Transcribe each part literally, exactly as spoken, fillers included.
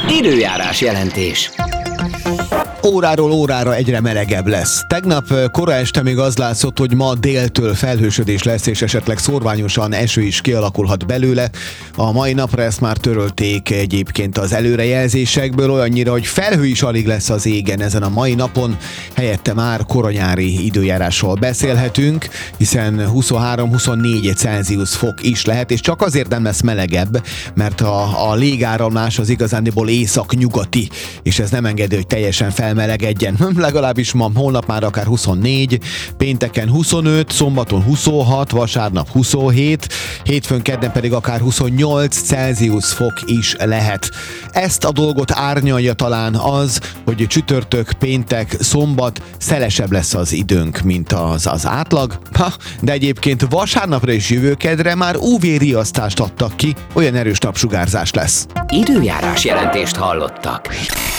Időjárás jelentés. Óráról órára egyre melegebb lesz. Tegnap kora este még az látszott, hogy ma déltől felhősödés lesz, és esetleg szórványosan eső is kialakulhat belőle. A mai napra ezt már törölték egyébként az előrejelzésekből, olyannyira, hogy felhő is alig lesz az égen ezen a mai napon. Helyette már koranyári időjárásról beszélhetünk, hiszen huszonhárom-huszonnégy Celsius fok is lehet, és csak azért nem lesz melegebb, mert a, a légáramlás az igazándiból észak-nyugati, és ez nem engedi, hogy teljesen felmelegedjen. Legalábbis ma, holnap már akár huszonnégy, pénteken huszonöt, szombaton huszonhat, vasárnap huszonhét, hétfőn kedden pedig akár huszonnyolc Celsius fok is lehet. Ezt a dolgot árnyalja talán az, hogy csütörtök, péntek, szombat szelesebb lesz az időnk, mint az, az átlag. Ha, de egyébként vasárnapra és jövő kedre már ú vé-riasztást adtak ki, olyan erős napsugárzás lesz. Időjárás jelentést hallottak.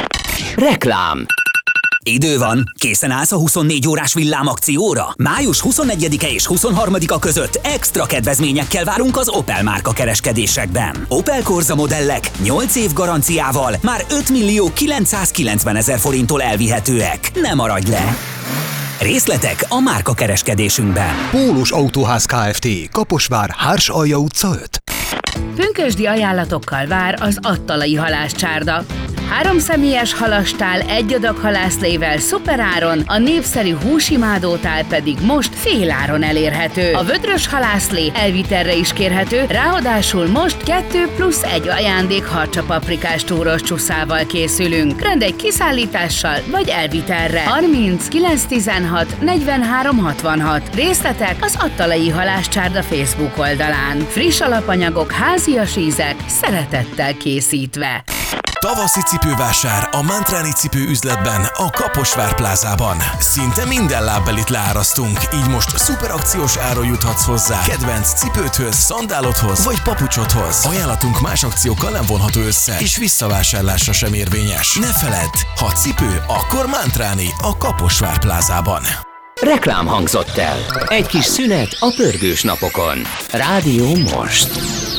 Reklám. Idő van, készen állsz a huszonnégy órás villámakcióra? május huszonnegyedike és huszonharmadika között extra kedvezményekkel várunk az Opel márka kereskedésekben. Opel Corsa modellek nyolc év garanciával már ötmillió kilencszázkilencvenezer forinttól elvihetőek. Ne maradj le! Részletek a márka kereskedésünkben. Pólus Autóház Kft. Kaposvár, Hársalja utca öt. Pünkösdi ajánlatokkal vár az Attalai Halászcsárda. Három személyes halastál egy adag halászlével szuperáron, a népszerű húsimádótál pedig most féláron elérhető. A vödrös halászlé elvitelre is kérhető, ráadásul most kettő plusz egy ajándék harcsapaprikás túros csuszával készülünk. Rendelj kiszállítással vagy elvitelre. harminc kilenc tizenhat negyvenhárom hatvanhat. Részletek az Attalai Halászcsárda Facebook oldalán. Friss alapanyagok, házias ízek, szeretettel készítve. Tavaszi cipővásár a Mantráni cipő üzletben, a Kaposvár plázában. Szinte minden lábbelit leárasztunk, így most szuperakciós áron juthatsz hozzá kedvenc cipődhöz, szandálodhoz vagy papucsodhoz. Ajánlatunk más akciókkal nem vonható össze, és visszavásárlásra sem érvényes. Ne feledd, ha cipő, akkor Mantráni a Kaposvár plázában. Reklám hangzott el. Egy kis szünet a pörgős napokon. Rádió most.